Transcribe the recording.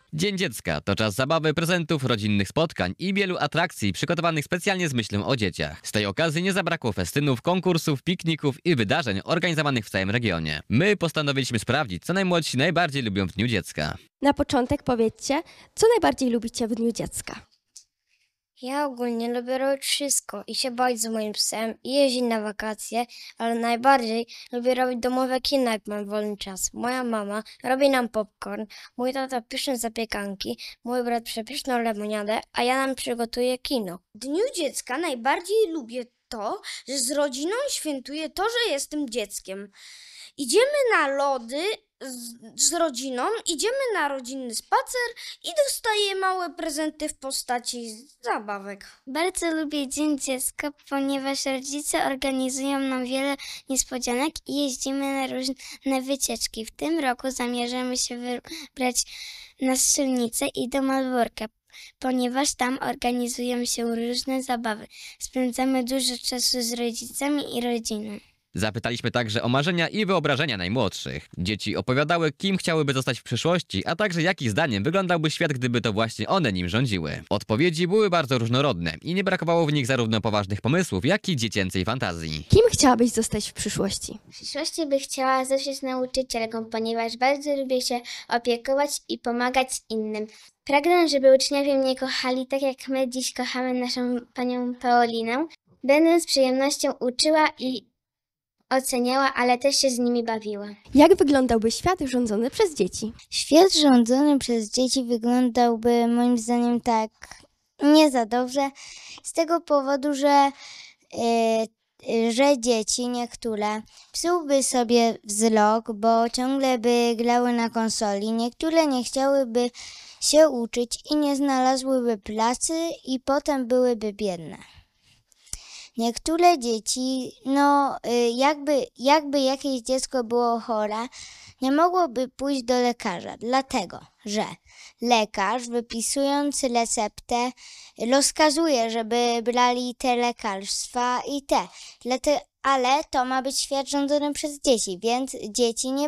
Dzień Dziecka to czas zabawy, prezentów, rodzinnych spotkań i wielu atrakcji przygotowanych specjalnie z myślą o dzieciach. Z tej okazji nie zabrakło festynów, konkursów, pikników i wydarzeń organizowanych w całym regionie. My postanowiliśmy sprawdzić, co najmłodsi najbardziej lubią w Dniu Dziecka. Na początek powiedzcie, co najbardziej lubicie w Dniu Dziecka? Ja ogólnie lubię robić wszystko i się bawić z moim psem i jeździć na wakacje, ale najbardziej lubię robić domowe kino, jak mam wolny czas. Moja mama robi nam popcorn, mój tata pyszne zapiekanki, mój brat przepyszną lemoniadę, a ja nam przygotuję kino. W Dniu Dziecka najbardziej lubię to, że z rodziną świętuję to, że jestem dzieckiem. Idziemy na lody z rodziną, idziemy na rodzinny spacer i dostaję małe prezenty w postaci zabawek. Bardzo lubię Dzień Dziecka, ponieważ rodzice organizują nam wiele niespodzianek i jeździmy na różne wycieczki. W tym roku zamierzamy się wybrać na Strzelnicę i do Malborka, ponieważ tam organizują się różne zabawy. Spędzamy dużo czasu z rodzicami i rodziną. Zapytaliśmy także o marzenia i wyobrażenia najmłodszych. Dzieci opowiadały, kim chciałyby zostać w przyszłości, a także jak ich zdaniem wyglądałby świat, gdyby to właśnie one nim rządziły. Odpowiedzi były bardzo różnorodne i nie brakowało w nich zarówno poważnych pomysłów, jak i dziecięcej fantazji. Kim chciałabyś zostać w przyszłości? W przyszłości by chciała zostać nauczycielką, ponieważ bardzo lubię się opiekować i pomagać innym. Pragnę, żeby uczniowie mnie kochali tak, jak my dziś kochamy naszą panią Paulinę. Będę z przyjemnością uczyła i oceniała, ale też się z nimi bawiła. Jak wyglądałby świat rządzony przez dzieci? Świat rządzony przez dzieci wyglądałby moim zdaniem tak nie za dobrze, z tego powodu, że dzieci niektóre psułby sobie wzrok, bo ciągle by grały na konsoli, niektóre nie chciałyby się uczyć i nie znalazłyby pracy i potem byłyby biedne. Niektóre dzieci, jakby jakieś dziecko było chore, nie mogłoby pójść do lekarza, dlatego że lekarz, wypisując receptę, rozkazuje, żeby brali te lekarstwa i ale to ma być świat rządzony przez dzieci, więc dzieci nie